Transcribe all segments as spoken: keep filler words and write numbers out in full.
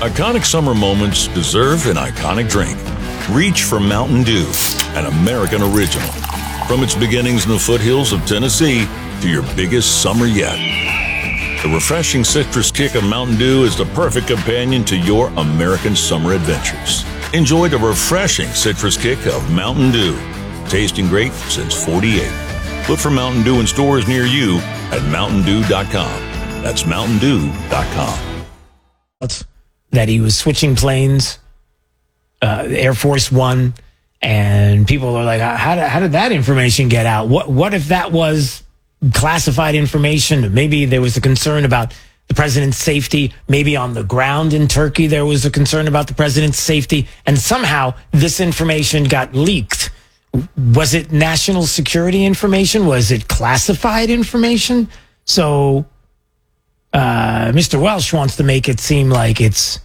Iconic summer moments deserve an iconic drink. Reach for Mountain Dew, an American original. From its beginnings in the foothills of Tennessee to your biggest summer yet. The refreshing citrus kick of Mountain Dew is the perfect companion to your American summer adventures. Enjoy the refreshing citrus kick of Mountain Dew. Tasting great since forty-eight. Look for Mountain Dew in stores near you at mountain dew dot com. That's mountain dew dot com. That he was switching planes, uh, Air Force One, and people are like, how did, how did that information get out? What what if that was classified information? Maybe there was a concern about the president's safety. Maybe on the ground in Turkey there was a concern about the president's safety, and somehow this information got leaked. Was it national security information? Was it classified information? So uh, Mister Welsh wants to make it seem like it's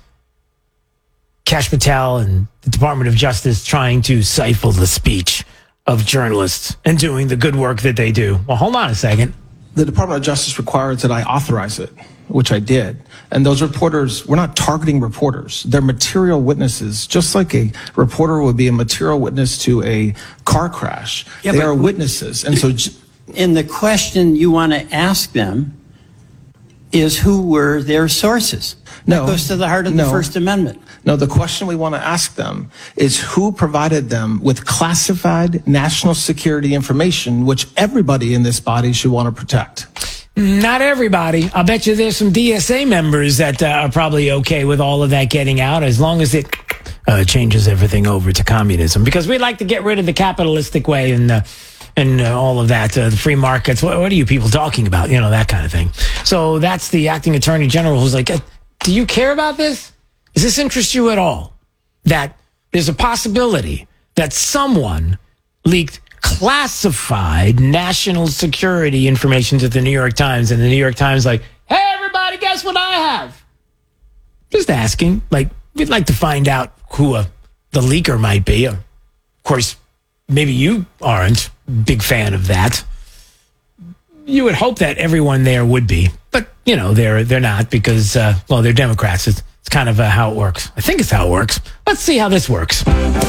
Kash Patel and the Department of Justice trying to stifle the speech of journalists and doing the good work that they do. Well, hold on a second. The Department of Justice requires that I authorize it, which I did. And those reporters, we're not targeting reporters. They're material witnesses, just like a reporter would be a material witness to a car crash. Yeah, they are witnesses. And so, and the question you want to ask them is, who were their sources? No, that goes to the heart of no, the First Amendment. No, the question we want to ask them is who provided them with classified national security information, which everybody in this body should want to protect. Not everybody. I bet you there's some D S A members that uh, are probably okay with all of that getting out, as long as it uh, changes everything over to communism, because we like to get rid of the capitalistic way and uh, and uh, all of that, uh, the free markets. What, what are you people talking about? You know, that kind of thing. So that's the acting attorney general who's like, do you care about this? Does this interest you at all? That there's a possibility that someone leaked classified national security information to the New York Times, and the New York Times like, hey, everybody, guess what I have? Just asking. Like, we'd like to find out who uh, the leaker might be. Of course, maybe you aren't a big fan of that. You would hope that everyone there would be, but, you know, they're they're not because, uh, well, they're Democrats. It's, it's kind of uh, how it works. I think it's how it works. Let's see how this works.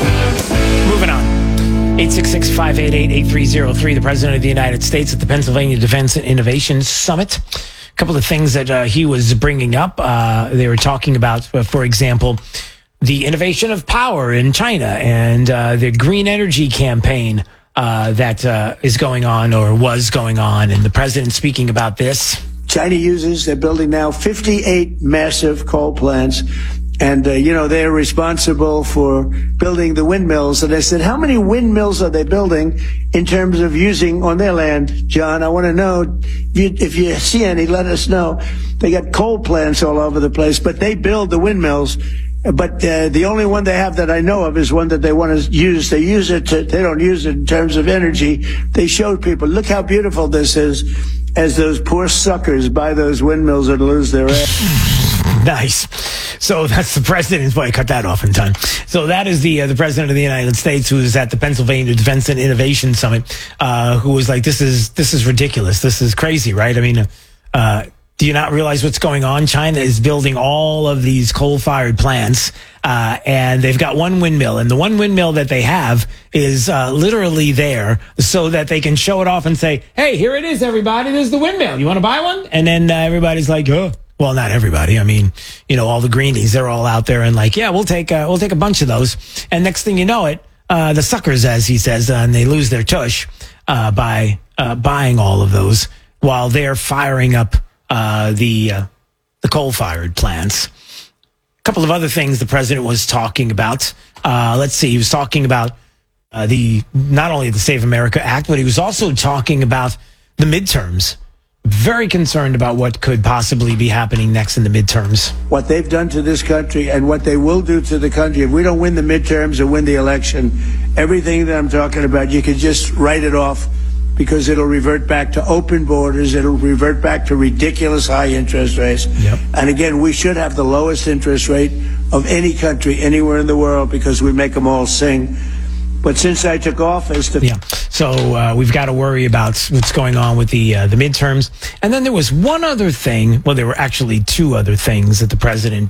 Moving on. eight six six, five eight eight, eight three zero three, the President of the United States at the Pennsylvania Defense and Innovation Summit. A couple of things that uh, he was bringing up. Uh, they were talking about, uh, for example, the innovation of power in China and uh, the green energy campaign uh, that uh, is going on or was going on. And the president speaking about this. China uses, they're building now fifty-eight massive coal plants. And, uh, you know, they're responsible for building the windmills. And I said, how many windmills are they building in terms of using on their land? John, I want to know, if you, if you see any, let us know. They got coal plants all over the place, but they build the windmills. But uh, the only one they have that I know of is one that they want to use. They use it to, they don't use it in terms of energy. They showed people, look how beautiful this is, as those poor suckers buy those windmills and lose their ass. Nice. So that's the president. Boy, I cut that off in time. So that is the uh, the president of the United States, who is at the Pennsylvania Defense and Innovation Summit, uh, who was like, "This is this is ridiculous. This is crazy, right? I mean, uh, do you not realize what's going on? China is building all of these coal-fired plants, uh, and they've got one windmill, and the one windmill that they have is uh, literally there so that they can show it off and say, "Hey, here it is, everybody. There's the windmill. You want to buy one?" And then uh, everybody's like, "Oh." Well, not everybody. I mean, you know, all the greenies, they're all out there and like, yeah, we'll take uh, we'll take a bunch of those. And next thing you know it, uh, the suckers, as he says, uh, and they lose their tush uh, by uh, buying all of those while they're firing up uh, the uh, the coal-fired plants. A couple of other things the president was talking about. Uh, let's see, he was talking about uh, the not only the Save America Act, but he was also talking about the midterms. Very concerned about what could possibly be happening next in the midterms. What they've done to this country and what they will do to the country. If we don't win the midterms or win the election, everything that I'm talking about, you can just write it off, because it'll revert back to open borders. It'll revert back to ridiculous high interest rates. Yep. And again, we should have the lowest interest rate of any country anywhere in the world, because we make them all sing. But since I took office, the yeah. So uh, we've got to worry about what's going on with the uh, the midterms. And then there was one other thing. Well, there were actually two other things that the president